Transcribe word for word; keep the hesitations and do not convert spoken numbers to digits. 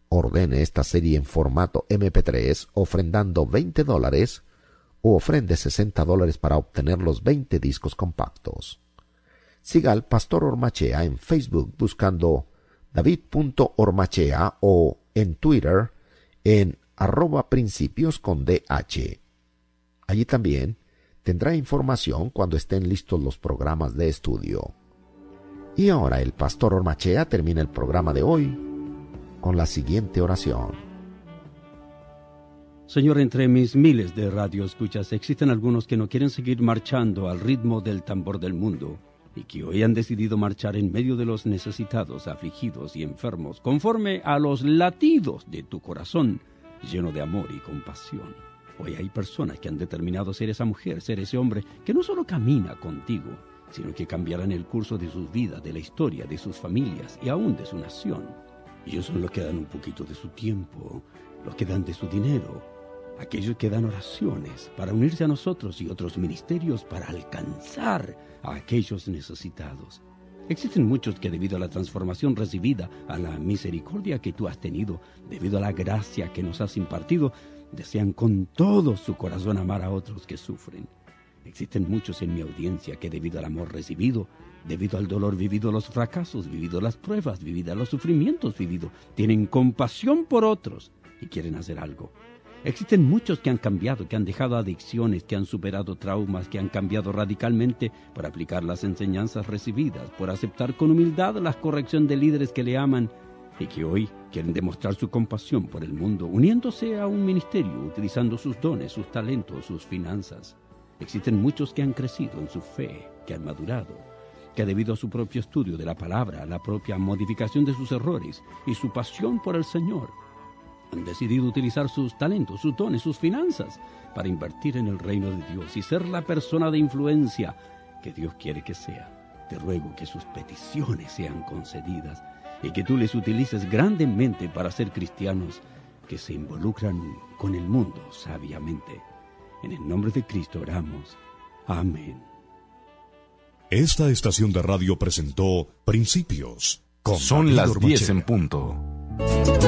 Ordene esta serie en formato eme pe tres ofrendando veinte dólares o ofrende sesenta dólares para obtener los veinte discos compactos. Siga al Pastor Ormachea en Facebook buscando david punto ormachea o en Twitter en arroba principios con D H. Allí también tendrá información cuando estén listos los programas de estudio. Y ahora el Pastor Ormachea termina el programa de hoy con la siguiente oración. Señor, entre mis miles de radioescuchas existen algunos que no quieren seguir marchando al ritmo del tambor del mundo y que hoy han decidido marchar en medio de los necesitados, afligidos y enfermos, conforme a los latidos de tu corazón, lleno de amor y compasión. Hoy hay personas que han determinado ser esa mujer, ser ese hombre que no solo camina contigo, sino que cambiarán el curso de sus vidas, de la historia, de sus familias y aún de su nación. Ellos son los que dan un poquito de su tiempo, los que dan de su dinero, aquellos que dan oraciones para unirse a nosotros y otros ministerios para alcanzar a aquellos necesitados. Existen muchos que debido a la transformación recibida, a la misericordia que tú has tenido, debido a la gracia que nos has impartido, desean con todo su corazón amar a otros que sufren. Existen muchos en mi audiencia que debido al amor recibido, debido al dolor vivido, los fracasos vividos, las pruebas vividas, los sufrimientos vividos, tienen compasión por otros y quieren hacer algo. Existen muchos que han cambiado, que han dejado adicciones, que han superado traumas, que han cambiado radicalmente por aplicar las enseñanzas recibidas, por aceptar con humildad la corrección de líderes que le aman y que hoy quieren demostrar su compasión por el mundo, uniéndose a un ministerio, utilizando sus dones, sus talentos, sus finanzas. Existen muchos que han crecido en su fe, que han madurado, que debido a su propio estudio de la palabra, la propia modificación de sus errores y su pasión por el Señor, han decidido utilizar sus talentos, sus dones, sus finanzas para invertir en el reino de Dios y ser la persona de influencia que Dios quiere que sea. Te ruego que sus peticiones sean concedidas y que tú les utilices grandemente para ser cristianos que se involucran con el mundo sabiamente. En el nombre de Cristo oramos. Amén. Esta estación de radio presentó Principios con Son David las Ormachea. diez en punto.